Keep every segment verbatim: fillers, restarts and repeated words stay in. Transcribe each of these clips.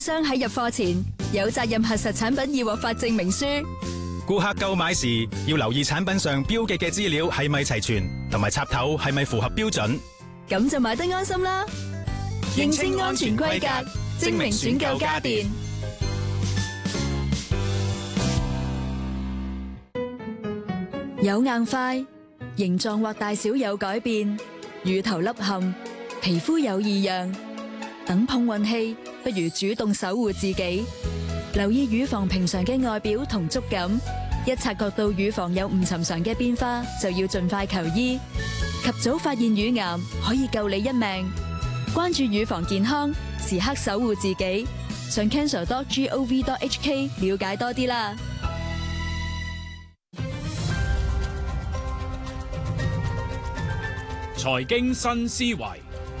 商喺入貨前有責任核實產品已獲發證明書。 顧客購買時要留意產品上標記嘅資料係咪齊全，同埋插頭係咪符合標準， 咁就買得安心啦。認清安全規格，證明選購家電。有硬塊，形狀或大小有改變，乳頭凹陷，皮膚有異樣，等碰運氣，不如主動守護自己。留意乳房平常嘅外表同觸感，一察覺到乳房有唔尋常嘅變化，就要盡快求醫。及早發現乳癌，可以救你一命。關注乳房健康，時刻守護自己。上 cancer dot gov dot hk 了解多啲啦。 財經新思維，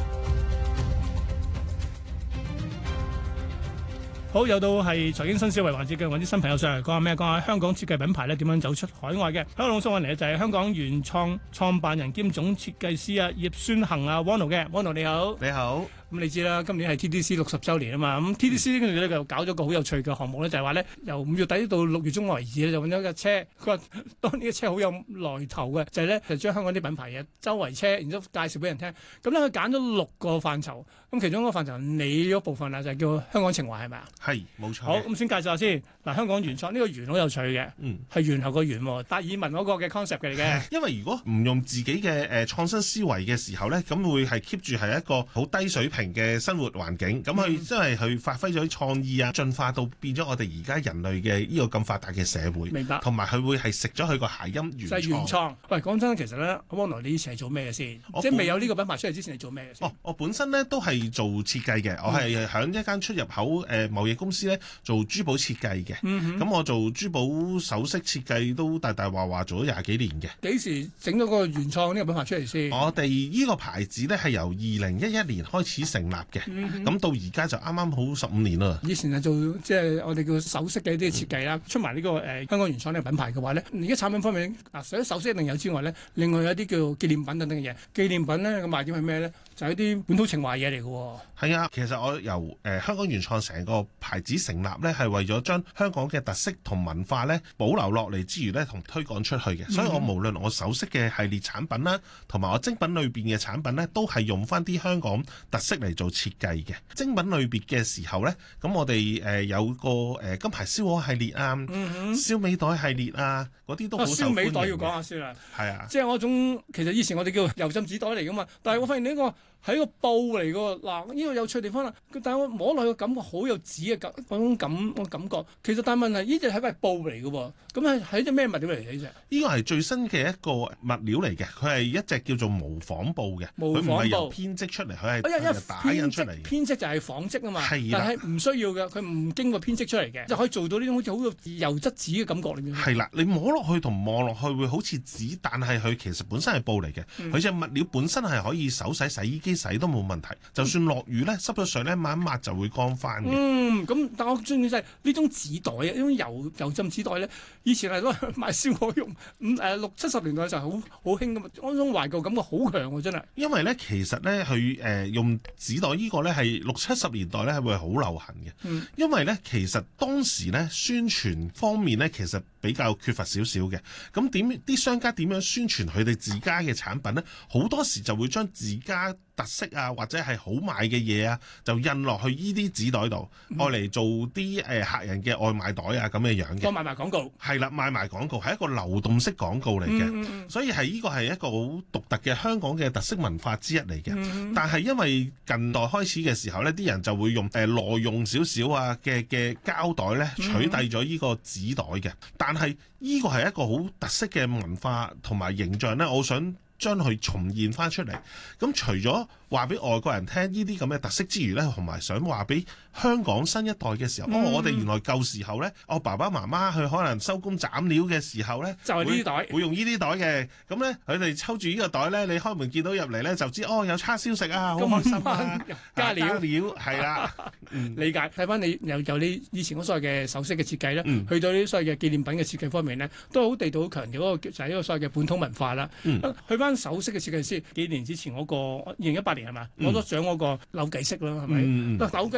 好，又到係財經新思維環節嘅，揾啲新朋友上嚟講下咩？講下香港設計品牌咧點樣走出海外嘅。香港送運嚟嘅就係香港原創創辦人兼總設計師啊葉宣行啊 Wono 嘅 Wono 你好， 你好。 咁你知啦，今年係 T D C 六十週年啊嘛，咁 T D C 跟住咧就搞咗個好有趣嘅項目咧，就係話咧由五月底到六月中為止咧，就揾咗架車。佢話當呢個車好有來頭嘅，就係咧就將香港啲品牌嘅周圍車，然之後介紹俾人聽。咁咧佢揀咗六個範疇，咁其中一個範疇你嗰部分啊，就係叫香港情懷係咪啊？ 係，冇錯。 好，咁先介紹下先。嗱，香港原創呢個原好有趣嘅，嗯，係源後個源，達爾文嗰個嘅 concept 嚟嘅。 因為如果唔用自己嘅誒創新思維嘅時候咧，咁會係 keep 住係一個好低水平嘅生活環境。咁佢真係去發揮咗啲創意啊，進化到變咗我哋而家人類嘅呢個咁發達嘅社會。明白。同埋佢會係食咗佢個諧音原創。就係原創。喂，講真，其實咧，阿 Wono 你以前係做咩嘅先？即係未有呢個品牌出嚟之前，係做咩嘅先？哦，我本身咧都係做設計嘅，我係喺一間出入口誒貿易公司咧做珠寶設計嘅。嗯咁我做珠寶首飾設計都大大話話做咗廿幾年嘅。 幾時整咗個原創呢個品牌出嚟先？ 我哋呢個牌子咧係由二零一一年開始成立嘅，咁、嗯、到而家就啱啱好十五年啦。以前係做即係我哋叫首飾嘅一啲設計啦，嗯、出埋呢、這個誒、呃、香港原創呢個品牌嘅話咧，而家產品方面嗱，除咗首飾一定有之外咧，另外有啲叫紀念品等等嘅嘢。紀念品咧個賣點係咩咧？就係、是、一啲本土情懷嘢嚟嘅。 係啊，其實我由誒、呃、香港原創成個牌子成立咧，係為咗將香港嘅特色同文化咧保留落嚟之餘咧，同推廣出去嘅。嗯、所以我無論我首飾嘅系列產品啦，同埋我精品裏邊嘅產品咧，都係用翻啲香港特色嚟做設計嘅。精品類別嘅時候咧，咁我哋誒、呃、有個誒、呃、金牌燒鵝系列啊，嗯、燒尾袋系列啊，嗰啲都好受歡迎嘅。燒尾袋要講下先啦，係啊，即係嗰種其實以前我哋叫油浸紙袋嚟噶嘛，但係我發現呢、這個係一個布嚟㗎，嗱呢個有趣地方啦。但係我摸落去嘅感覺好有紙嘅感嗰種感個感覺。其實但係問題呢隻係塊布嚟嘅喎，咁係係一隻咩物料嚟嘅呢隻？呢個係最新嘅一個物料嚟嘅，佢係一隻叫做模仿布嘅，佢唔係由編織出嚟，佢係打印出嚟。編織就係紡織啊嘛，係但係唔需要嘅，佢唔經過編織出嚟嘅，就可以做到呢種好似好有油質紙嘅感覺裏面。係啦，你摸落去同望落去會好似紙，但係佢其實本身係布嚟嘅，佢隻、嗯、物料本身係可以手洗洗衣機洗都冇問題，就算落雨咧，濕咗水咧，抹一抹就會乾翻嘅。嗯，咁但我中意就係呢種紙袋啊，呢種油油浸紙袋咧，以前係攞嚟賣燒鵝用，五誒六七十年代就係好好興噶嘛，嗰種懷舊感覺好強喎，真係。因為咧，其實咧，佢誒、呃、用紙袋呢個咧係六七十年代咧係會好流行嘅。嗯、因為咧，其實當時咧宣傳方面咧，其實比較缺乏少少嘅。咁點啲商家點樣宣傳佢哋自家嘅產品咧？好多時就會將自家特色啊，或者係好賣嘅嘢啊，就印落去呢啲紙袋度，愛嚟、嗯、做啲誒、呃、客人嘅外賣袋啊咁嘅樣嘅。當賣埋廣告。係啦，賣埋廣告係一個流動式廣告嚟嘅，嗯嗯、所以係呢個係一個好獨特嘅香港嘅特色文化之一嚟嘅。嗯、但係因為近代開始嘅時候呢，啲人就會用誒耐用少少啊嘅嘅膠袋咧取締咗呢個紙袋嘅。嗯、但係呢個係一個好特色嘅文化同埋形象咧，我想將佢重現翻出嚟。咁除咗話俾外國人聽呢啲咁嘅特色之餘咧，同埋想話俾香港新一代嘅時候，嗯、哦，我哋原來舊時候咧，我爸爸媽媽去可能收工斬料嘅時候咧，就係呢啲袋，會用呢啲袋嘅。咁咧，佢哋抽住呢個袋咧，你開門見到入嚟咧，就知哦有叉燒食啊，好開心啊，加料料係啦，嗯、理解。睇翻你由由你以前嗰所謂嘅首飾嘅設計咧，嗯、去到呢啲所謂嘅紀念品嘅設計方面咧，都好地道好強調嗰個就係呢個所謂嘅本土文化啦。嗯、去翻首飾嘅設計師，幾年之前嗰、那個二零一八年係嘛攞咗獎嗰個扭計飾啦，係咪？扭計飾呢樣嘢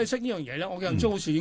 嘢咧，我印象中好似應